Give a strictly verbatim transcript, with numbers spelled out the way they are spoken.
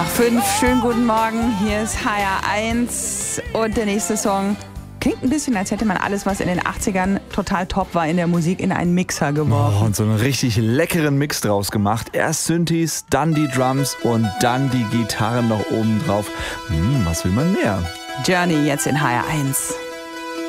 Fünf, schönen guten Morgen, hier ist H R eins und der nächste Song klingt ein bisschen, als hätte man alles, was in den achtzigern total top war in der Musik, in einen Mixer geworfen. Oh, und so einen richtig leckeren Mix draus gemacht. Erst Synthes, dann die Drums und dann die Gitarren noch oben drauf. Hm, was will man mehr? Journey jetzt in H R eins.